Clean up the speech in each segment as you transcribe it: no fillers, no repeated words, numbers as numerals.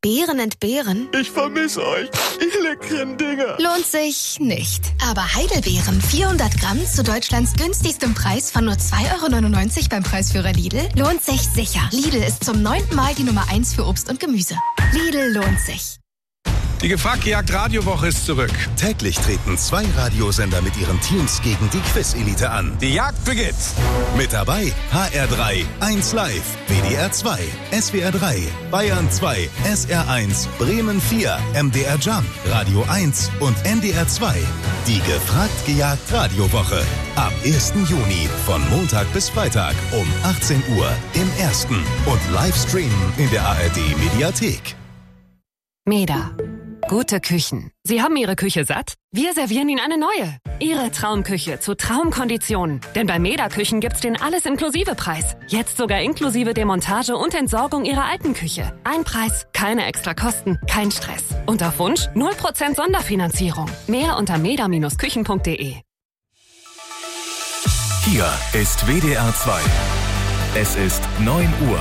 Beeren entbehren? Ich vermisse euch, ihr leckeren Dinger. Lohnt sich nicht. Aber Heidelbeeren 400 Gramm zu Deutschlands günstigstem Preis von nur 2,99 € beim Preisführer Lidl lohnt sich sicher. Lidl ist zum 9. Mal die Nummer 1 für Obst und Gemüse. Lidl lohnt sich. Die Gefragt-Gejagt Radiowoche ist zurück. Täglich treten 2 Radiosender mit ihren Teams gegen die Quiz-Elite an. Die Jagd beginnt. Mit dabei HR3, 1 Live, WDR 2, SWR 3, Bayern 2, SR 1, Bremen 4, MDR Jump, Radio 1 und NDR 2. Die Gefragt-Gejagt Radiowoche. Ab 1. Juni von Montag bis Freitag um 18 Uhr im Ersten und Livestreamen in der ARD Mediathek. Meda. Gute Küchen. Sie haben Ihre Küche satt? Wir servieren Ihnen eine neue. Ihre Traumküche zu Traumkonditionen. Denn bei Meda Küchen gibt's den Alles-Inklusive-Preis. Jetzt sogar inklusive Demontage und Entsorgung Ihrer alten Küche. Ein Preis, keine extra Kosten, kein Stress. Und auf Wunsch 0% Sonderfinanzierung. Mehr unter meda-küchen.de. Hier ist WDR 2. Es ist 9 Uhr.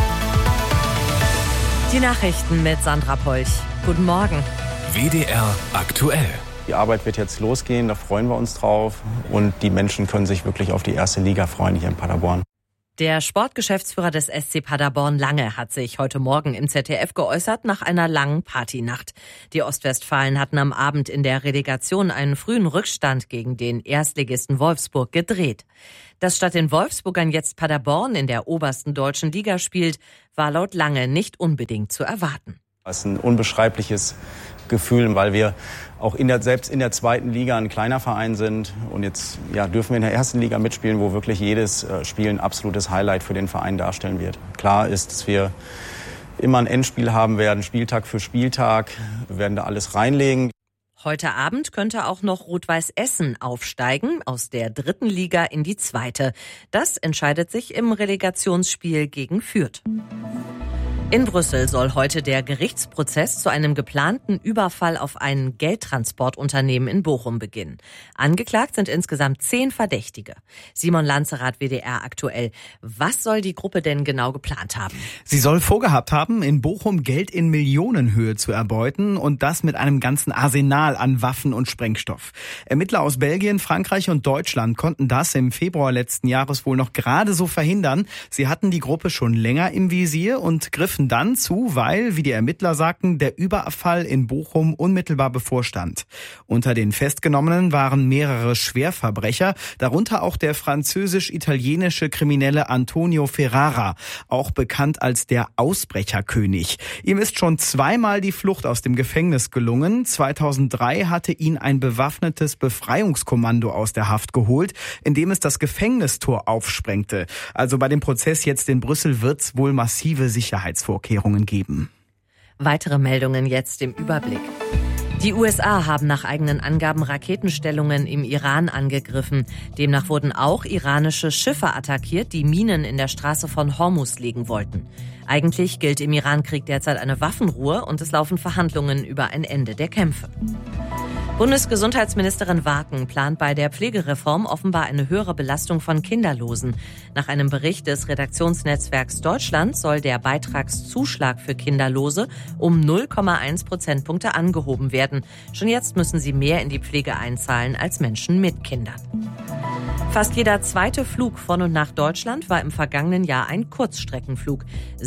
Die Nachrichten mit Sandra Polch. Guten Morgen. WDR aktuell. Die Arbeit wird jetzt losgehen, da freuen wir uns drauf. Und die Menschen können sich wirklich auf die erste Liga freuen hier in Paderborn. Der Sportgeschäftsführer des SC Paderborn Lange hat sich heute Morgen im ZDF geäußert nach einer langen Partynacht. Die Ostwestfalen hatten am Abend in der Relegation einen frühen Rückstand gegen den Erstligisten Wolfsburg gedreht. Dass statt den Wolfsburgern jetzt Paderborn in der obersten deutschen Liga spielt, war laut Lange nicht unbedingt zu erwarten. Das ist ein unbeschreibliches Gefühl, weil wir auch selbst in der zweiten Liga ein kleiner Verein sind. Und jetzt dürfen wir in der ersten Liga mitspielen, wo wirklich jedes Spiel ein absolutes Highlight für den Verein darstellen wird. Klar ist, dass wir immer ein Endspiel haben werden, Spieltag für Spieltag. Wir werden da alles reinlegen. Heute Abend könnte auch noch Rot-Weiß Essen aufsteigen, aus der 3. Liga in die 2. Das entscheidet sich im Relegationsspiel gegen Fürth. In Brüssel soll heute der Gerichtsprozess zu einem geplanten Überfall auf ein Geldtransportunternehmen in Bochum beginnen. Angeklagt sind insgesamt 10 Verdächtige. Simon Lanzerath, WDR aktuell. Was soll die Gruppe denn genau geplant haben? Sie soll vorgehabt haben, in Bochum Geld in Millionenhöhe zu erbeuten und das mit einem ganzen Arsenal an Waffen und Sprengstoff. Ermittler aus Belgien, Frankreich und Deutschland konnten das im Februar letzten Jahres wohl noch gerade so verhindern. Sie hatten die Gruppe schon länger im Visier und griffen dann zu, weil, wie die Ermittler sagten, der Überfall in Bochum unmittelbar bevorstand. Unter den Festgenommenen waren mehrere Schwerverbrecher, darunter auch der französisch-italienische Kriminelle Antonio Ferrara, auch bekannt als der Ausbrecherkönig. Ihm ist schon 2-mal die Flucht aus dem Gefängnis gelungen. 2003 hatte ihn ein bewaffnetes Befreiungskommando aus der Haft geholt, indem es das Gefängnistor aufsprengte. Also bei dem Prozess jetzt in Brüssel wird's wohl massive Sicherheitsvorkehrungen geben. Weitere Meldungen jetzt im Überblick. Die USA haben nach eigenen Angaben Raketenstellungen im Iran angegriffen. Demnach wurden auch iranische Schiffe attackiert, die Minen in der Straße von Hormuz legen wollten. Eigentlich gilt im Irankrieg derzeit eine Waffenruhe und es laufen Verhandlungen über ein Ende der Kämpfe. Bundesgesundheitsministerin Waken plant bei der Pflegereform offenbar eine höhere Belastung von Kinderlosen. Nach einem Bericht des Redaktionsnetzwerks Deutschland soll der Beitragszuschlag für Kinderlose um 0,1 Prozentpunkte angehoben werden. Schon jetzt müssen sie mehr in die Pflege einzahlen als Menschen mit Kindern. Fast jeder zweite Flug von und nach Deutschland war im vergangenen Jahr ein Kurzstreckenflug.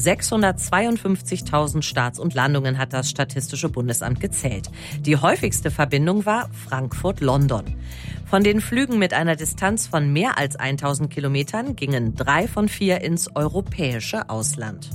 652.000 Starts und Landungen hat das Statistische Bundesamt gezählt. Die häufigste Verbindung war Frankfurt-London. Von den Flügen mit einer Distanz von mehr als 1000 Kilometern gingen 3 von 4 ins europäische Ausland.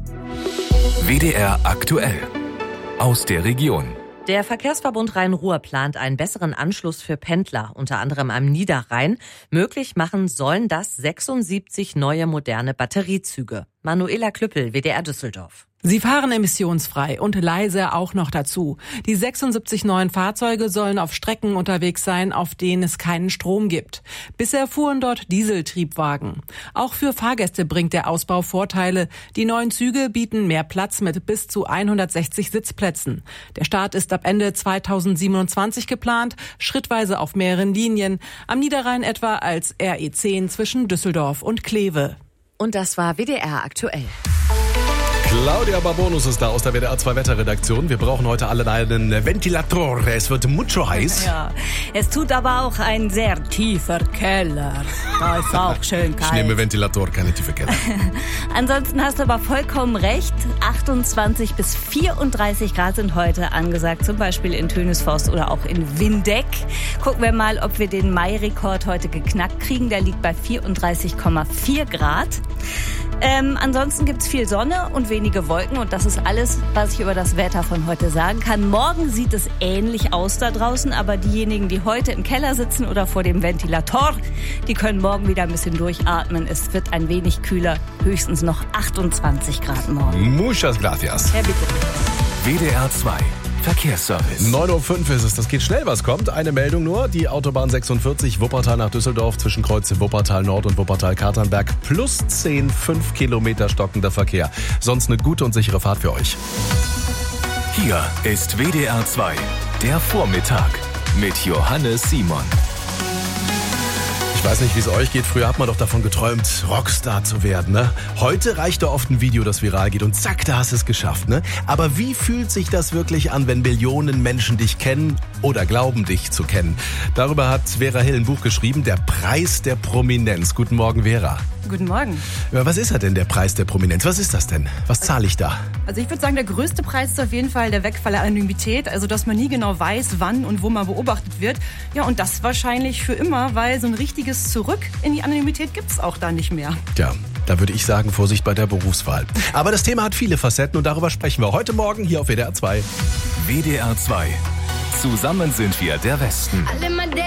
WDR aktuell. Aus der Region. Der Verkehrsverbund Rhein-Ruhr plant einen besseren Anschluss für Pendler, unter anderem am Niederrhein. Möglich machen sollen das 76 neue moderne Batteriezüge. Manuela Klüppel, WDR Düsseldorf. Sie fahren emissionsfrei und leise auch noch dazu. Die 76 neuen Fahrzeuge sollen auf Strecken unterwegs sein, auf denen es keinen Strom gibt. Bisher fuhren dort Dieseltriebwagen. Auch für Fahrgäste bringt der Ausbau Vorteile. Die neuen Züge bieten mehr Platz mit bis zu 160 Sitzplätzen. Der Start ist ab Ende 2027 geplant, schrittweise auf mehreren Linien. Am Niederrhein etwa als RE10 zwischen Düsseldorf und Kleve. Und das war WDR aktuell. Claudia Barbonus ist da aus der WDR 2 Wetterredaktion. Wir brauchen heute alle einen Ventilator. Es wird mucho heiß. Ja, es tut aber auch ein sehr tiefer Keller. Da ist auch schön kalt. Ich nehme Ventilator, keine tiefe Keller. Ansonsten hast du aber vollkommen recht. 28 bis 34 Grad sind heute angesagt. Zum Beispiel in Tönisforst oder auch in Windeck. Gucken wir mal, ob wir den Mai-Rekord heute geknackt kriegen. Der liegt bei 34,4 Grad. Ansonsten gibt's viel Sonne und wenige Wolken und das ist alles, was ich über das Wetter von heute sagen kann. Morgen sieht es ähnlich aus da draußen, aber diejenigen, die heute im Keller sitzen oder vor dem Ventilator, die können morgen wieder ein bisschen durchatmen. Es wird ein wenig kühler, höchstens noch 28 Grad morgen. Muchas gracias. Ja, bitte. WDR 2 Verkehrsservice. 9.05 Uhr ist es, das geht schnell, was kommt. Eine Meldung nur, die Autobahn 46 Wuppertal nach Düsseldorf zwischen Kreuze Wuppertal Nord und Wuppertal-Katernberg plus 10, 5 Kilometer stockender Verkehr. Sonst eine gute und sichere Fahrt für euch. Hier ist WDR 2, der Vormittag mit Johannes Simon. Ich weiß nicht, wie es euch geht. Früher hat man doch davon geträumt, Rockstar zu werden, ne? Heute reicht da oft ein Video, das viral geht und zack, da hast du es geschafft, ne? Aber wie fühlt sich das wirklich an, wenn Millionen Menschen dich kennen oder glauben, dich zu kennen? Darüber hat Vera Hill ein Buch geschrieben, Der Preis der Prominenz. Guten Morgen, Vera. Guten Morgen. Ja, was ist er denn, der Preis der Prominenz? Was ist das denn? Was zahle ich da? Also ich würde sagen, der größte Preis ist auf jeden Fall der Wegfall der Anonymität. Also dass man nie genau weiß, wann und wo man beobachtet wird. Ja, und das wahrscheinlich für immer, weil so ein richtiges Zurück in die Anonymität gibt's auch da nicht mehr. Tja, da würde ich sagen, Vorsicht bei der Berufswahl. Aber das Thema hat viele Facetten und darüber sprechen wir heute Morgen hier auf WDR 2. WDR 2. Zusammen sind wir der Westen.